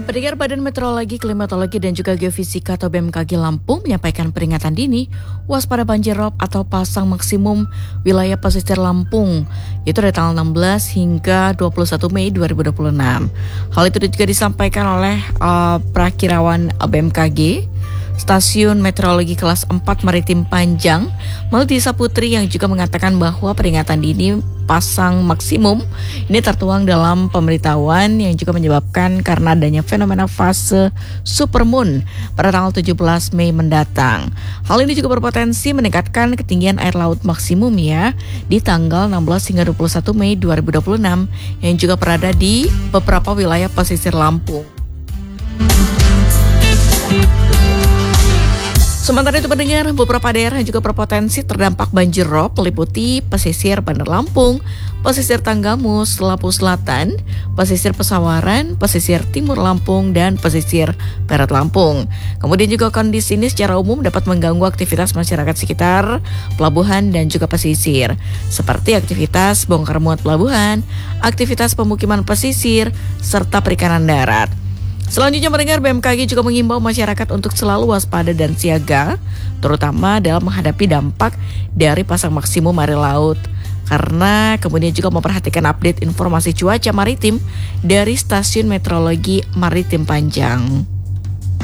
Pendengar Badan Meteorologi, Klimatologi dan juga Geofisika atau BMKG Lampung menyampaikan peringatan dini waspada banjir rob atau pasang maksimum wilayah pesisir Lampung, yaitu dari tanggal 16 hingga 21 Mei 2026. Hal itu juga disampaikan oleh Prakirawan BMKG Stasiun Meteorologi Kelas 4 Maritim Panjang, Melati Saputri, yang juga mengatakan bahwa peringatan dini pasang maksimum ini tertuang dalam pemberitahuan yang juga menyebabkan karena adanya fenomena fase supermoon pada tanggal 17 Mei mendatang. Hal ini juga berpotensi meningkatkan ketinggian air laut maksimum ya di tanggal 16 hingga 21 Mei 2026 yang juga berada di beberapa wilayah pesisir Lampung. Sementara itu pendengar, beberapa daerah juga berpotensi terdampak banjir rob meliputi pesisir Bandar Lampung, pesisir Tanggamus, Lampung Selatan, pesisir Pesawaran, pesisir Timur Lampung, dan pesisir Barat Lampung. Kemudian juga kondisi ini secara umum dapat mengganggu aktivitas masyarakat sekitar pelabuhan dan juga pesisir, seperti aktivitas bongkar muat pelabuhan, aktivitas pemukiman pesisir, serta perikanan darat. Selanjutnya mendengar, BMKG juga mengimbau masyarakat untuk selalu waspada dan siaga, terutama dalam menghadapi dampak dari pasang maksimum air laut. Karena kemudian juga memperhatikan update informasi cuaca maritim dari Stasiun Meteorologi Maritim Panjang.